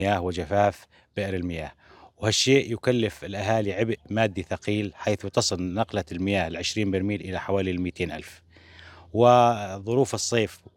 المياه وجفاف بئر المياه، وهالشيء يكلف الأهالي عبء مادي ثقيل، حيث تصل نقلة المياه ال20 برميل إلى حوالي ال200,000. وظروف الصيف